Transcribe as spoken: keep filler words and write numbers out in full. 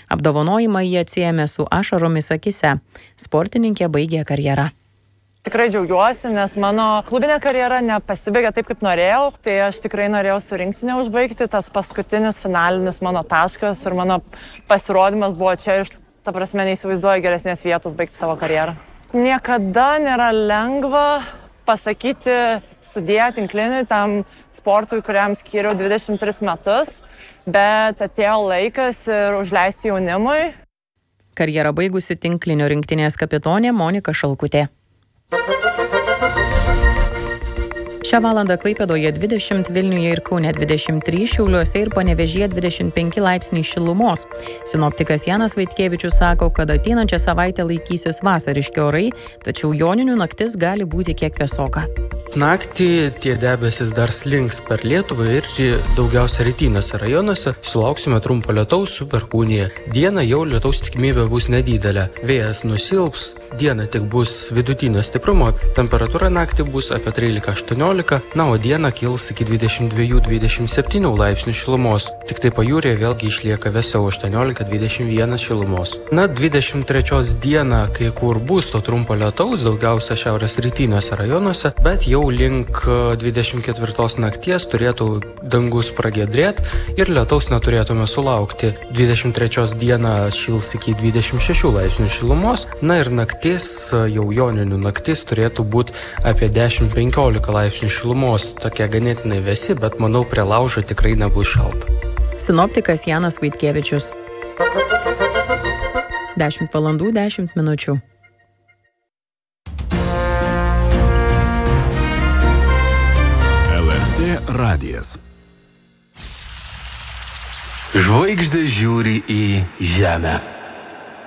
Apdovanojimą jie atsiėmė su ašaromis akise. Sportininkė baigė karjerą. Tikrai džiaugiuosi, nes mano klubinė karjera nepasibaigė taip, kaip norėjau. Tai aš tikrai norėjau su rinktine užbaigti. Tas paskutinis finalinis mano taškas ir mano pasirodymas buvo čia. Iš, ta prasme, neįsivaizduoju geresnės vietos baigti savo karjerą. Niekada nėra lengva pasakyti sudėję tinklinį tam sportui, kuriam skyriau dvidešimt tris metus. Bet atėjo laikas ir užleisti jaunimui. Karjerą baigusi tinklinio rinktinės kapitonė Monika Šalkutė. Šią valandą Klaipėdoje dvidešimt, Vilniuje ir Kaune dvidešimt trys, Šiauliuose ir Panevėžyje dvidešimt penki laipsniai šilumos. Sinoptikas Janas Vaitkevičius sako, kad ateinančią savaitę laikysis vasariški orai, tačiau joninių naktis gali būti kiek vėsoka. Naktį tie debesis dar slinks per Lietuvą ir daugiausia rytiniuose rajonuose sulauksime trumpo lietaus su perkūnija. Dieną jau lietaus tikimybė bus nedidelė. Vėjas nusilps, diena tik bus vidutinio stiprumo, temperatūra naktį bus apie trylika aštuoniolika, na, o dieną kils iki dvidešimt dviejų dvidešimt septynių laipsnių šilumos. Tik tai pajūryje vėlgi išlieka vėsiau aštuoniolika dvidešimt vienas šilumos. Na, dvidešimt trečios dieną kai kur bus to trumpo lietaus, daugiausia šiaurės rytiniuose rajonuose, bet jau link dvidešimt ketvirtos nakties turėtų dangus pragiedrėti ir lietaus neturėtume sulaukti. dvidešimt trečios dieną šils iki dvidešimt šešių laipsnių šilumos, na ir naktis, jau joninių naktis turėtų būti apie dešimt penkiolika laipsnių šilumos. Tokia ganėtinai vėsi, bet manau prie laužo tikrai nebus šalta. Sinoptikas Janas Vaitkevičius. dešimt valandų dešimt minučių. Radijas. Žvaigždė žiūri į žemę.